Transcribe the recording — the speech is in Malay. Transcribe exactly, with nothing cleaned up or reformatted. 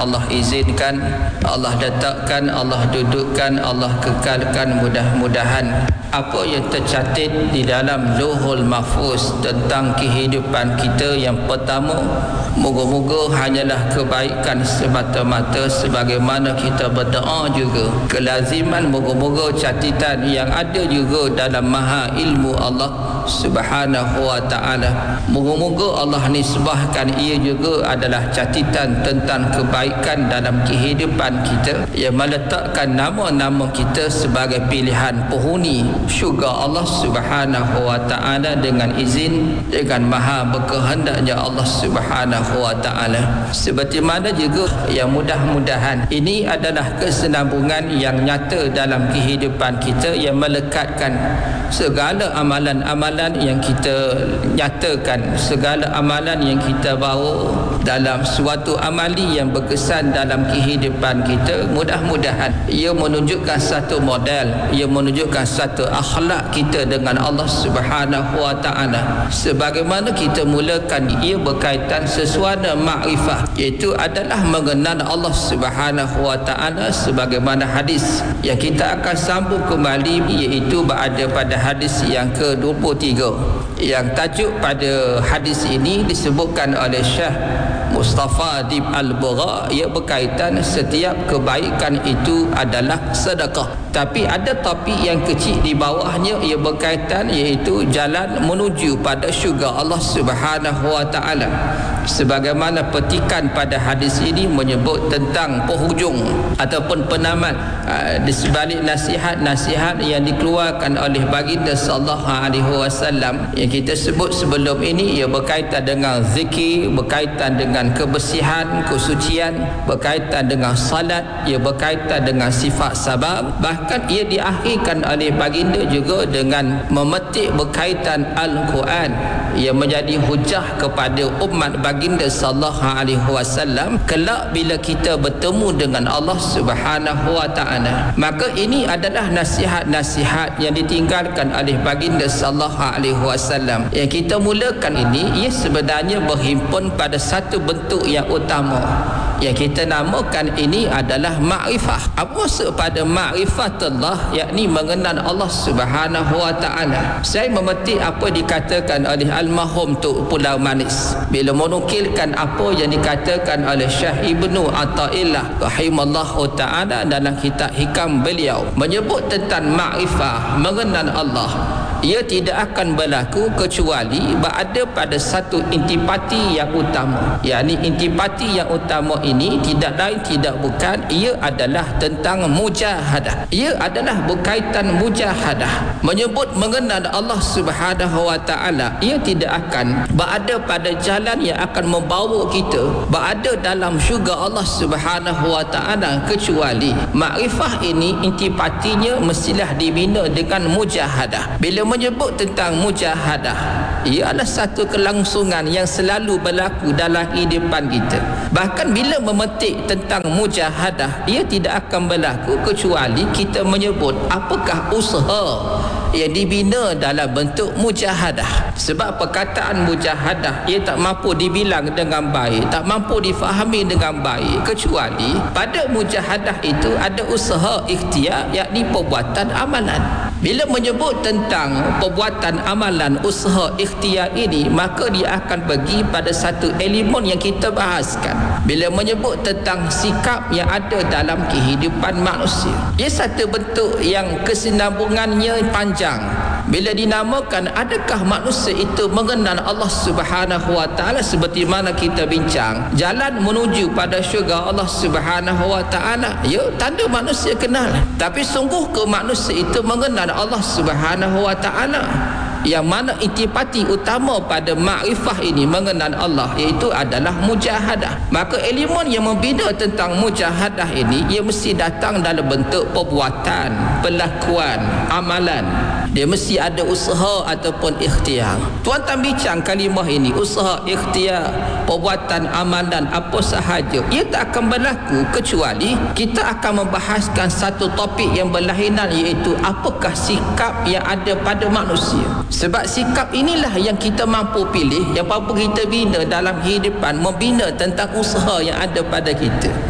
Allah izinkan, Allah letakkan, Allah dudukkan, Allah kekalkan. Mudah-mudahan apa yang tercatat di dalam Lauhul Mahfuz tentang kehidupan kita yang pertama, moga-moga hanyalah kebaikan semata-mata, sebagaimana kita berdoa juga kelaziman moga-moga catatan yang ada juga dalam maha ilmu Allah Subhanahu wa ta'ala, moga-moga Allah nisbahkan ia juga adalah catatan tentang kebaikan dalam kehidupan kita, yang meletakkan nama-nama kita sebagai pilihan penghuni syurga Allah Subhanahu wa ta'ala dengan izin, dengan maha berkehendaknya Allah Subhanahu wa ta'ala. Seperti mana juga yang mudah-mudahan ini adalah kesinambungan yang nyata dalam kehidupan kita, yang melekatkan segala amalan-amalan yang kita nyatakan, segala amalan yang kita bawa dalam suatu amali yang berkesan dalam kehidupan kita. Mudah-mudahan ia menunjukkan satu model, ia menunjukkan satu akhlak kita dengan Allah Subhanahu wa ta'ala. Sebagaimana kita mulakan, ia berkaitan sesuatu makrifah, iaitu adalah mengenal Allah Subhanahu wa ta'ala, sebagaimana hadis yang kita akan sambung kembali, iaitu berada pada hadis yang ke dua puluh tiga, yang tajuk pada hadis ini disebutkan oleh Syekh Mustafa Dib Al-Bugha, ia berkaitan setiap kebaikan itu adalah sedekah. Tapi ada topik yang kecil di bawahnya, ia berkaitan iaitu jalan menuju pada syurga Allah Subhanahu wa ta'ala. Sebagaimana petikan pada hadis ini menyebut tentang penghujung ataupun penamat uh, di sebalik nasihat-nasihat yang dikeluarkan oleh baginda sallallahu alaihi wasallam yang kita sebut sebelum ini. Ia berkaitan dengan zikir, berkaitan dengan kebersihan, kesucian, berkaitan dengan salat, ia berkaitan dengan sifat sabar. Bahkan ia diakhirkan oleh baginda juga dengan memetik berkaitan Al-Quran yang menjadi hujah kepada umat baginda sallallahu alaihi wasallam kelak bila kita bertemu dengan Allah Subhanahu wa ta'ala. Maka ini adalah nasihat-nasihat yang ditinggalkan oleh baginda sallallahu alaihi wasallam. Yang kita mulakan ini, ia sebenarnya berhimpun pada satu bentuk yang utama yang kita namakan ini adalah makrifah. Apa maksud pada makrifatullah, yakni mengenal Allah Subhanahu wa ta'ala. Saya memetik apa dikatakan oleh almarhum Tok Pulau Manis bila menukilkan apa yang dikatakan oleh Syekh Ibnu Athaillah rahimallahu ta'ala dalam kitab hikam beliau, menyebut tentang makrifah, mengenal Allah. Ia tidak akan berlaku kecuali berada pada satu intipati yang utama, yakni intipati yang utama ini tidak lain tidak bukan, ia adalah tentang mujahadah. Ia adalah berkaitan mujahadah, menyebut mengenal Allah Subhanahu wa ta'ala. Ia tidak akan berada pada jalan yang akan membawa kita berada dalam syurga Allah Subhanahu wa ta'ala, kecuali makrifah ini intipatinya mestilah dibina dengan mujahadah. Bila menyebut tentang mujahadah, ia adalah satu kelangsungan yang selalu berlaku dalam kehidupan kita. Bahkan bila memetik tentang mujahadah, ia tidak akan berlaku kecuali kita menyebut apakah usaha yang dibina dalam bentuk mujahadah. Sebab perkataan mujahadah ia tak mampu dibilang dengan baik, tak mampu difahami dengan baik, kecuali pada mujahadah itu ada usaha ikhtiar, yakni perbuatan amalan. Bila menyebut tentang perbuatan amalan, usaha ikhtiar ini, maka dia akan pergi pada satu elemen yang kita bahaskan. Bila menyebut tentang sikap yang ada dalam kehidupan manusia, ia satu bentuk yang kesinambungannya panjang. Bila dinamakan adakah manusia itu mengenal Allah Subhanahu wa ta'ala, seperti mana kita bincang jalan menuju pada syurga Allah Subhanahu wa ta'ala, ya, tanda manusia kenal. Tapi sungguh ke manusia itu mengenal Allah Subhanahu wa ta'ala? Yang mana intipati utama pada makrifah ini, mengenal Allah, iaitu adalah mujahadah. Maka elemen yang membina tentang mujahadah ini, ia mesti datang dalam bentuk perbuatan, perlakuan, amalan. Dia mesti ada usaha ataupun ikhtiar. Tuan-tuan bincang kalimah ini, usaha, ikhtiar, perbuatan, amalan, apa sahaja, ia tak akan berlaku kecuali kita akan membahaskan satu topik yang berlainan, iaitu apakah sikap yang ada pada manusia. Sebab sikap inilah yang kita mampu pilih, yang mampu kita bina dalam kehidupan, membina tentang usaha yang ada pada kita.